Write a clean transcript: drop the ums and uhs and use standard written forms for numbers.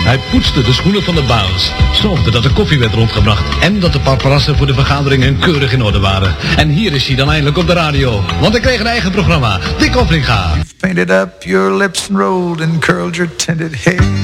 Hij poetste de schoenen van de baas, zorgde dat de koffie werd rondgebracht en dat de paparazzen voor de vergaderingen keurig in orde waren. En hier is hij dan eindelijk op de radio, want hij kreeg een eigen programma, Dick Hoffinga. You've painted up your lips and rolled and curled your tinted hair.